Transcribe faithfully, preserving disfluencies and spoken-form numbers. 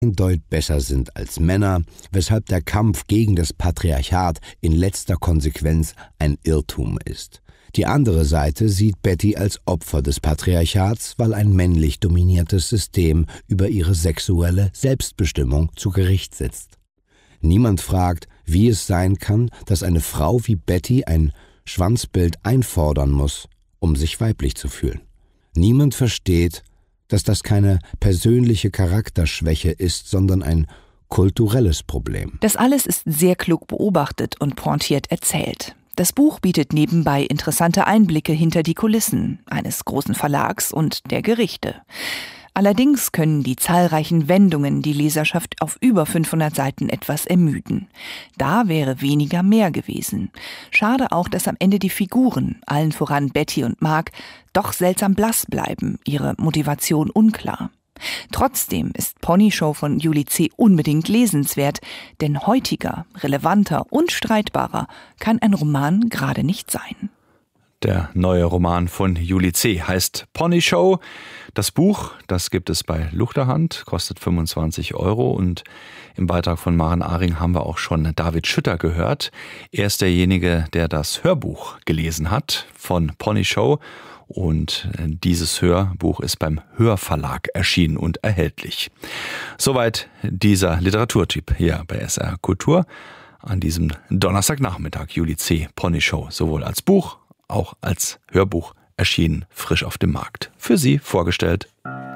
Deut besser sind als Männer, weshalb der Kampf gegen das Patriarchat in letzter Konsequenz ein Irrtum ist. Die andere Seite sieht Betty als Opfer des Patriarchats, weil ein männlich dominiertes System über ihre sexuelle Selbstbestimmung zu Gericht sitzt. Niemand fragt, wie es sein kann, dass eine Frau wie Betty ein Schwanzbild einfordern muss, um sich weiblich zu fühlen. Niemand versteht, dass das keine persönliche Charakterschwäche ist, sondern ein kulturelles Problem. Das alles ist sehr klug beobachtet und pointiert erzählt. Das Buch bietet nebenbei interessante Einblicke hinter die Kulissen eines großen Verlags und der Gerichte. Allerdings können die zahlreichen Wendungen die Leserschaft auf über fünfhundert Seiten etwas ermüden. Da wäre weniger mehr gewesen. Schade auch, dass am Ende die Figuren, allen voran Betty und Mark, doch seltsam blass bleiben, ihre Motivation unklar. Trotzdem ist Pony Show von Julie C. unbedingt lesenswert, denn heutiger, relevanter und streitbarer kann ein Roman gerade nicht sein. Der neue Roman von Julie C. heißt Pony Show. Das Buch, das gibt es bei Luchterhand, kostet fünfundzwanzig Euro. Und im Beitrag von Maren Aring haben wir auch schon David Schütter gehört. Er ist derjenige, der das Hörbuch gelesen hat von Pony Show. Und dieses Hörbuch ist beim Hörverlag erschienen und erhältlich. Soweit dieser Literaturtipp hier bei S R Kultur an diesem Donnerstagnachmittag. Julie C. Pony Show, sowohl als Buch, auch als Hörbuch erschienen, frisch auf dem Markt. Für Sie vorgestellt